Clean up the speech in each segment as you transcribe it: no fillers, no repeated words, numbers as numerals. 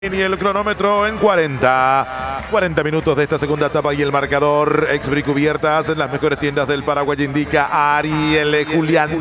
Y el cronómetro en 40 minutos de esta segunda etapa y el marcador. Exbri Cubiertas en las mejores tiendas del Paraguay indica Ariel Julián.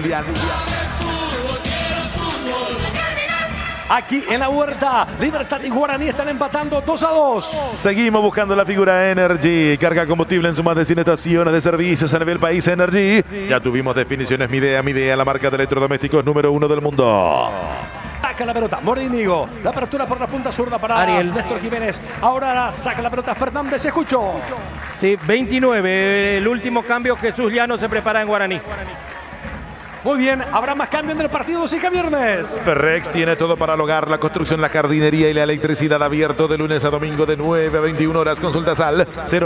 Aquí en la Huerta, Libertad y Guaraní están empatando 2-2. Seguimos buscando la figura Energy. Carga combustible en su más de 100 estaciones de servicios a nivel país. Energy. Ya tuvimos definiciones. Midea, la marca de electrodomésticos número 1 del mundo. Saca la pelota, Morínigo. La apertura por la punta zurda para Ariel. Néstor Jiménez. Ahora saca la pelota Fernández. Escuchó. Sí, 29. El último cambio, Jesús Llano se prepara en Guaraní. Muy bien, habrá más cambio en el partido Sica Viernes. Ferrex tiene todo para el hogar, la construcción, la jardinería y la electricidad. Abierto de lunes a domingo de 9 a 21 horas. Consultas al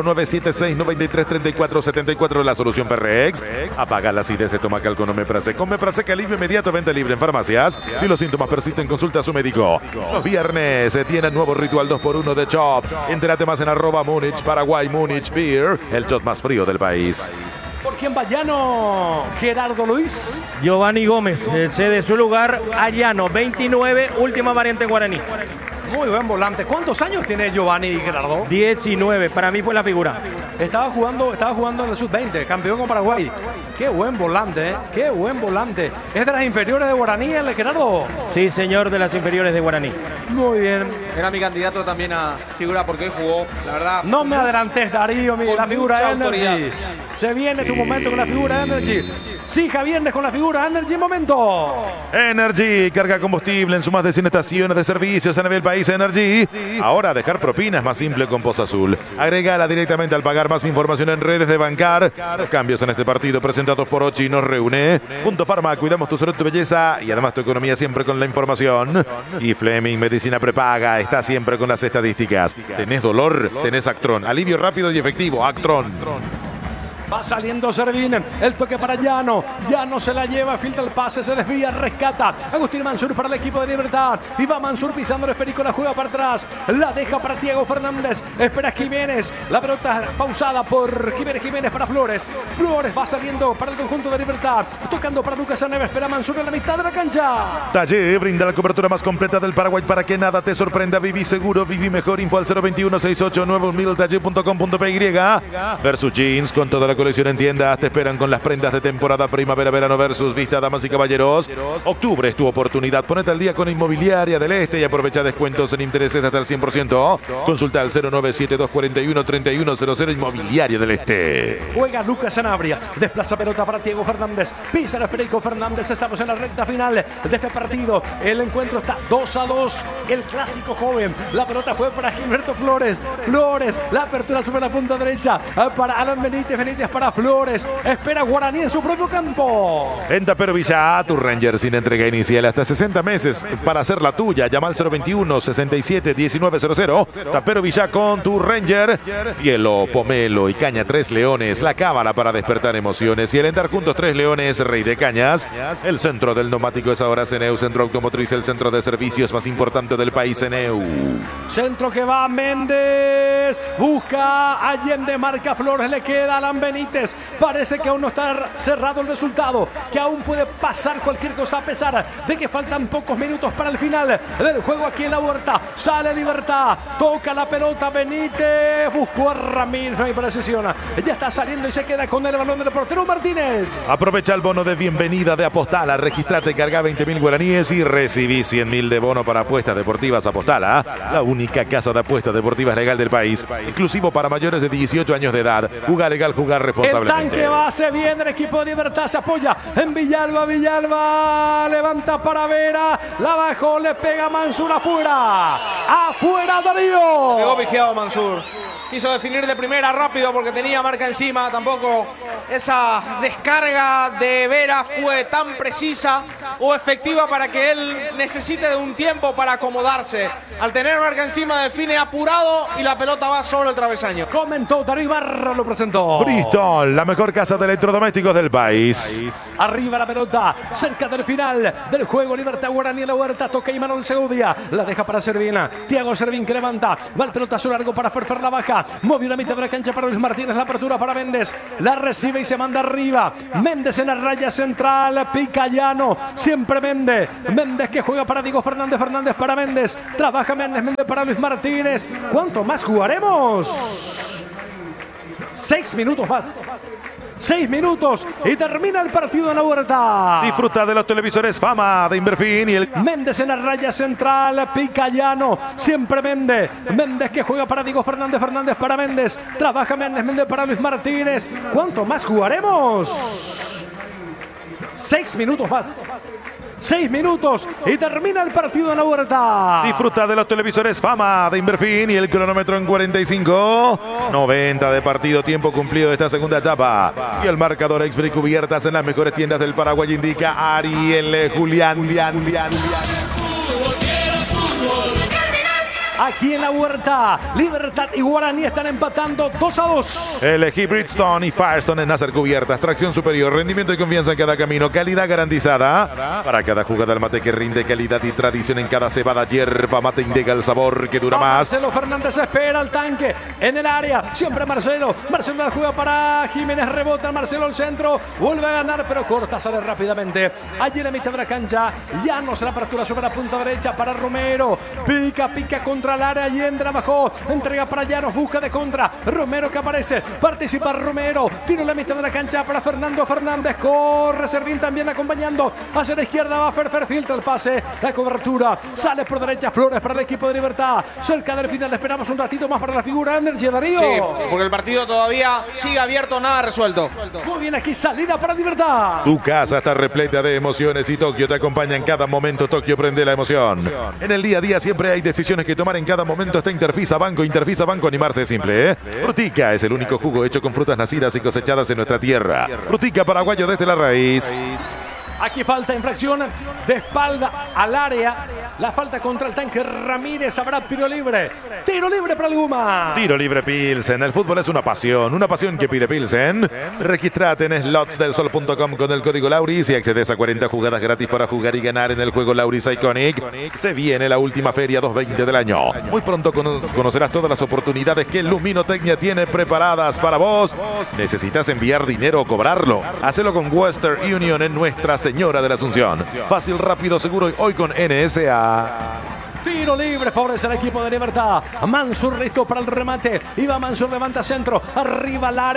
0976-93-34-74. La solución Ferrex. Apaga la acidez, se toma Calcón o Meprazec. Con Meprazec alivio inmediato, venta libre en farmacias. Si los síntomas persisten, consulta a su médico. Los viernes se tiene el nuevo ritual 2x1 de Chop. Entérate más en @Múnich, Paraguay, Múnich Beer. El shot más frío del país. ¿Por quién va Llano? Gerardo Luis. Giovanni Gómez cede su lugar a Llano. 29, última variante en Guaraní. Muy buen volante. ¿Cuántos años tiene Giovanni y Gerardo? 19, para mí fue la figura. Estaba jugando en el sub-20, campeón con Paraguay. Qué buen volante, qué buen volante. Es de las inferiores de Guaraní, el Gerardo. Sí, señor, de las inferiores de Guaraní. Muy bien. Era mi candidato también a figura porque hoy jugó, la verdad. No me adelantes, Darío, con la figura mucha Energy. autoridad. Se viene tu momento con la figura Energy. Sí, Viernes con la figura Energy, momento. Energy, carga combustible en su más de 100 estaciones de servicios a nivel país. Energy. Ahora dejar propina es más simple con Poza Azul. Agregala directamente al pagar. Más información en redes de Bancar. Los cambios en este partido presentados por Ochi nos reúne. Punto Farma, cuidamos tu salud, tu belleza y además tu economía siempre con la información. Y Fleming, medicina prepaga, está siempre con las estadísticas. ¿Tenés dolor? Tenés Actron. Alivio rápido y efectivo. Actron. Va saliendo Servín, el toque para Llano. Llano se la lleva, filtra el pase, se desvía, rescata. Agustín Mansur para el equipo de Libertad. Y va Mansur pisando el esférico, la juega para atrás. La deja para Thiago Fernández. Espera Jiménez. La pelota pausada por Jiménez para Flores. Flores va saliendo para el conjunto de Libertad. Tocando para Lucas Aneve. Espera Mansur en la mitad de la cancha. Talle brinda la cobertura más completa del Paraguay para que nada te sorprenda. Viví seguro, viví mejor. Info al 021-68-9000 talle.com.py. Versus Jeans con toda la colección en tiendas. Te esperan con las prendas de temporada primavera-verano Versus. Vista, damas y caballeros. Octubre es tu oportunidad. Ponete al día con Inmobiliaria del Este y aprovecha descuentos en intereses hasta el 100%. Consulta al 097-241-3100. Inmobiliaria del Este. Juega Lucas Sanabria. Desplaza pelota para Thiago Fernández. Pisa el esférico Fernández. Estamos en la recta final de este partido. El encuentro está 2-2. El clásico joven. La pelota fue para Gilberto Flores. La apertura sobre la punta derecha para Alan Benítez para Flores. Espera Guaraní en su propio campo. En Tapero Villa, tu Ranger sin entrega inicial hasta 60 meses para hacer la tuya. Llama al 021-67-1900. Tapero Villa con tu Ranger. Hielo, pomelo y caña 3 leones. La cábala para despertar emociones. Y el entrar juntos 3 leones, rey de cañas. El centro del neumático es ahora Ceneu. Centro automotriz, el centro de servicios más importante del país, Ceneu. Centro que va Méndez. Busca Allende, marca Flores. Le queda Alan Benítez. Parece que aún no está cerrado el resultado, que aún puede pasar cualquier cosa a pesar de que faltan pocos minutos para el final del juego aquí en la Huerta. Sale Libertad, toca la pelota Benítez, buscó a Ramírez, no hay precisión. Ya está saliendo y se queda con el balón del portero Martínez. Aprovecha el bono de bienvenida de Apostala. Registrate, carga 20.000 guaraníes y recibí 100.000 de bono para apuestas deportivas. Apostala, la única casa de apuestas deportivas legal del país, exclusivo para mayores de 18 años de edad. Jugar legal, jugar responsablemente. El tanque va, se viene el equipo de Libertad, se apoya en Villalba, levanta para Vera, la bajó, le pega Mansur afuera Darío. Llegó pifiado Mansur. Quiso definir de primera rápido porque tenía marca encima. Tampoco esa descarga de Vera fue tan precisa o efectiva para que él necesite de un tiempo para acomodarse. Al tener marca encima define apurado y la pelota va sobre el travesaño. Comentó Darío Ibarra, lo presentó. Bristol, la mejor casa de electrodomésticos del país. Arriba la pelota, cerca del final del juego. Libertad Guaraní en la Huerta, toca Imanol Segovia, la deja para Servina. Thiago Servín que levanta, va el pelotazo largo para Ferfer, la baja. Vaca. Movió la mitad de la cancha para Luis Martínez. La apertura para Méndez. La recibe y se manda arriba. Méndez en la raya central. Pica Llano. Siempre Méndez. Méndez que juega para Diego Fernández. Fernández para Méndez. Trabaja Méndez. Méndez para Luis Martínez. ¿Cuánto más jugaremos? 6 minutos más. 6 minutos y termina el partido en la Huerta. Disfruta de los televisores Fama de Inverfin y el Méndez en la raya central, Pica Llano, siempre Méndez. Méndez que juega para Diego Fernández, Fernández para Méndez. Trabaja Méndez, Méndez para Luis Martínez. ¿Cuánto más jugaremos? 6 minutos más. 6 minutos y termina el partido en la Huerta. Disfruta de los televisores Fama de Inverfin y el cronómetro en 45. 90 de partido, tiempo cumplido de esta segunda etapa. Y el marcador Expert cubiertas en las mejores tiendas del Paraguay indica Ariel Julián. Aquí en la Huerta, Libertad y Guaraní están empatando 2-2. Elegí Bridgestone y Firestone en Nasser Cubiertas. Tracción superior, rendimiento y confianza en cada camino. Calidad garantizada. Para cada jugada el mate que rinde calidad y tradición en cada cebada. Hierba mate indica el sabor que dura más. Marcelo Fernández espera al tanque en el área. Siempre Marcelo. Marcelo la juega para Jiménez. Rebota Marcelo al centro. Vuelve a ganar, pero corta, sale rápidamente. Allí en la mitad de la cancha. Llanos la apertura sobre la punta derecha para Romero. Pica contra el área. Allende la bajó. Entrega para Llanos. Busca de contra. Romero que aparece. Participa Romero. Tiro en la mitad de la cancha para Fernando Fernández. Corre Servín también acompañando. Hacia la izquierda va Ferfer. Filtra el pase. La cobertura. Sale por derecha Flores para el equipo de Libertad. Cerca del final. Esperamos un ratito más para la figura de Energy, Darío. Sí, porque el partido todavía sigue abierto. Nada resuelto. Muy bien, aquí salida para Libertad. Tu casa está repleta de emociones y Tokio te acompaña en cada momento. Tokio prende la emoción. En el día a día siempre hay decisiones que tomar. En cada momento está Interfisa Banco. Interfisa Banco, animarse es simple, ¿eh? Frutica es el único jugo hecho con frutas nacidas y cosechadas en nuestra tierra. Frutica paraguayo desde la raíz. Aquí falta infracción de espalda al área. La falta contra el tanque Ramírez. Habrá tiro libre. Tiro libre para el Guma. Tiro libre Pilsen. El fútbol es una pasión que pide Pilsen. Registrate en slotsdelsol.com con el código Lauris y accedes a 40 jugadas gratis para jugar y ganar en el juego Lauris Iconic. Se viene la última feria 220 del año. Muy pronto conocerás todas las oportunidades que Luminotecnia tiene preparadas para vos. ¿Necesitas enviar dinero o cobrarlo? Hacelo con Western Union en Nuestra Señora de la Asunción. Fácil, rápido, seguro y hoy con NSA. Tiro libre, favorece al equipo de Libertad. Mansur listo para el remate. Iba Mansur, levanta centro. Arriba al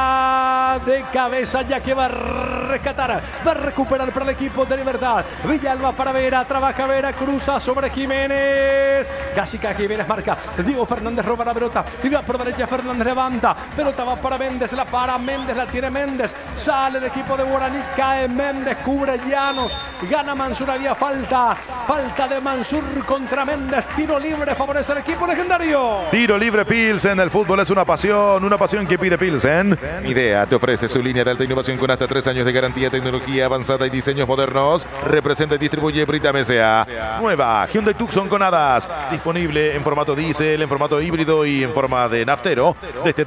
área de cabeza, ya que va a rescatar. Va a recuperar para el equipo de Libertad. Villalba para Vera. Trabaja Vera. Cruza sobre Jiménez. Casi que Jiménez marca. Diego Fernández roba la pelota. Iba por derecha. Fernández levanta. Pelota va para Méndez. La para Méndez. La tiene Méndez. Sale el equipo de Guaraní. Cae Méndez. Cubre Llanos. Gana Mansur. Había falta. Falta de Mansur contra Méndez. Tiro libre, favorece al equipo legendario. Tiro libre Pilsen. El fútbol es una pasión que pide Pilsen. Idea te ofrece su línea de alta innovación con hasta 3 años de garantía, tecnología avanzada y diseños modernos. Representa y distribuye Britam S.A. Nueva Hyundai Tucson con hadas. Disponible en formato diésel, en formato híbrido y en forma de naftero. Desde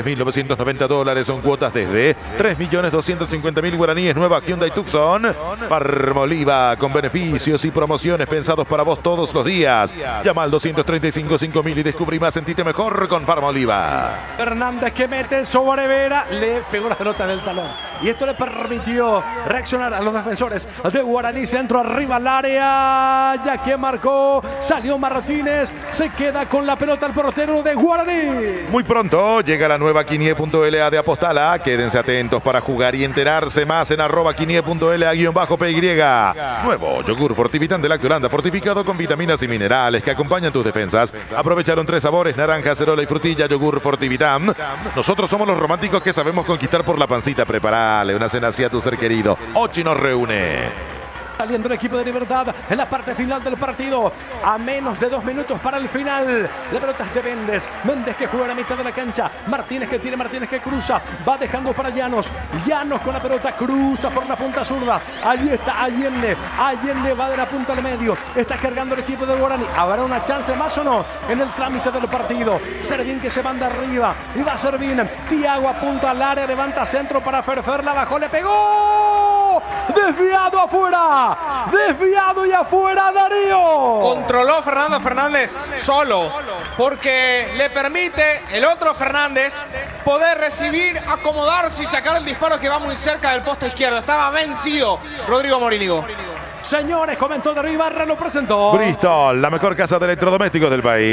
$33.990 son cuotas desde 3.250.000 guaraníes. Nueva Hyundai Tucson. Palmoliva con beneficios y promociones pensados para vos todos los días. Llama al 235-5000 y descubrí más, sentite mejor con Palmoliva. Fernández que mete sobre Vera. Le pegó la pelota del talón. Y esto le permitió reaccionar a los defensores de Guaraní. Centro arriba al área. Ya que marcó. Salió Martínez. Se queda con la pelota el portero de Guaraní. Muy pronto llega la nueva Quinie.la de Apostala. Quédense atentos para jugar y enterarse más en @Quinie.la_PY. Nuevo yogur Fortivitan de Lacto Holanda, fortificado con vitaminas y minerales que acompañan tus defensas. Aprovecharon 3 sabores: naranja, acerola y frutilla. Yogur Fortivitam. Nosotros somos los románticos que sabemos conquistar por la pancita. Preparale una cena así a tu ser querido. Ochi nos reúne. Saliendo el equipo de Libertad en la parte final del partido. A menos de 2 minutos para el final. La pelota es de Méndez. Méndez que juega a la mitad de la cancha. Martínez que tiene, Martínez que cruza. Va dejando para Llanos. Llanos con la pelota. Cruza por la punta zurda. Allí está Allende. Allende va de la punta al medio. Está cargando el equipo de Guaraní. ¿Habrá una chance más o no en el trámite del partido? Servín que se manda arriba. Y va Servín. Tiago apunta al área. Levanta centro para Ferfer. La bajó. Le pegó. desviado afuera, desviado y afuera Darío. Controló Fernando Fernández solo, porque le permite el otro Fernández poder recibir, acomodarse y sacar el disparo que va muy cerca del poste izquierdo. Estaba vencido Rodrigo Morínigo. Señores, comentó Darío Ibarra, lo presentó Bristol, la mejor casa de electrodomésticos del país.